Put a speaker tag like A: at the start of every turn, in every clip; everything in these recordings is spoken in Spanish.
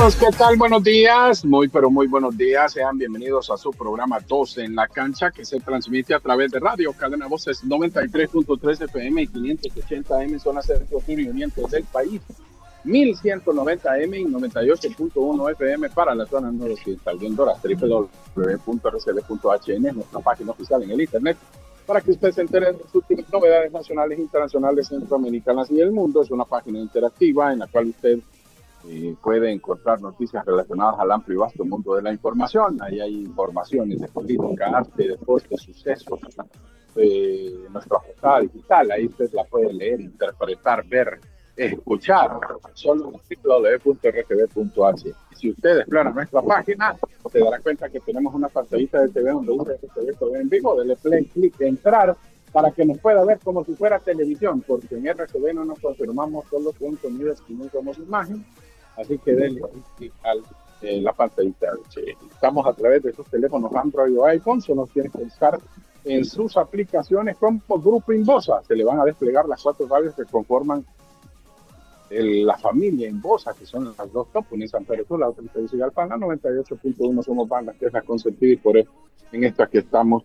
A: Amigos, ¿qué tal? Buenos días, pero muy buenos días. Sean bienvenidos a su programa 12 en la cancha, que se transmite a través de radio Cadena Voces 93.3 FM y 580M zonas centro, sur y oriente del país, 1190M y 98.1 FM para la zona noroccidental de Honduras, www.rcb.hn, nuestra página oficial en el internet, para que usted se entere de las últimas novedades nacionales, internacionales, centroamericanas y del mundo. Es una página interactiva en la cual usted puede encontrar noticias relacionadas al amplio y vasto mundo de la información. Ahí hay informaciones de política, arte, deporte, sucesos, nuestra portada digital. Ahí usted la puede leer, interpretar, ver, escuchar, solo en www.rtv.h. Y si usted explora nuestra página, se dará cuenta que tenemos una pantallita de TV donde dice RTV en vivo. Dele play, clic, entrar, para que nos pueda ver como si fuera televisión, porque en RCB no nos confirmamos solo con sonidos y no somos imagen. Así que denle clic a la pantallita. Estamos a través de sus teléfonos Android o iPhone. Solo tienen que buscar en sus aplicaciones como Grupo Inbosa. Se le van a desplegar las 4 radios que conforman la familia Inbosa, que son las dos top, una en San Pedro Sula, otra en Tegucigalpa, la 98.1 somos bandas, que es la consentida, y por eso en esta que estamos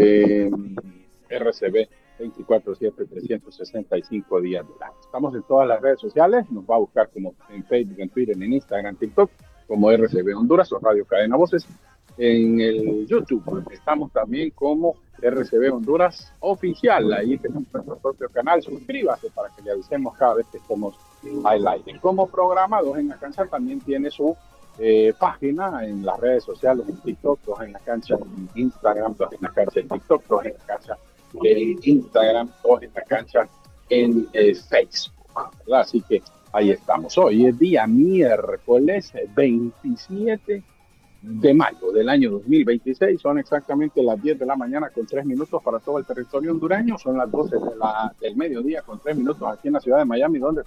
A: RCB 24/7, 365 días del año. Estamos en todas las redes sociales, nos va a buscar como en Facebook, en Twitter, en Instagram, TikTok, como RCB Honduras o Radio Cadena Voces. En el YouTube estamos también como RCB Honduras Oficial. Ahí tenemos nuestro propio canal. Suscríbase para que le avisemos cada vez que estemos al aire. Como programa 2 en la cancha también tiene su página en las redes sociales, en TikTok, 2 en la cancha en Instagram, 2 en la cancha en TikTok, 2 en la cancha en Instagram, 2 en la cancha en Facebook, ¿verdad? Así que ahí estamos. Hoy es día miércoles 27 de mayo del año 2026. Son exactamente las 10 de la mañana con 3 minutos para todo el territorio hondureño. Son las 12 del mediodía con 3 minutos aquí en la ciudad de Miami, donde